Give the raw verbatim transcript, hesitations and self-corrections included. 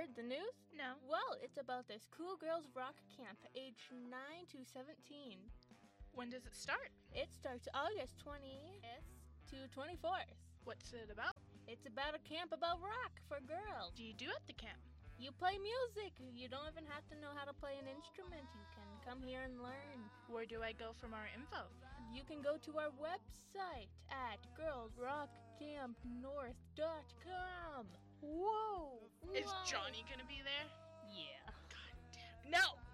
heard the news? No. Well, it's about this Cool Girls Rock Camp, aged nine to seventeen. When does it start? It starts August twentieth to twenty-fourth. What's it about? It's about a camp about rock for girls. What do you do at the camp? You play music. You don't even have to know how to play an instrument. You can come here and learn. Where do I go for more info? You can go to our website at girls rock camp north dot com. Whoa! Is Whoa. Johnny gonna be there? Yeah. God damn. No!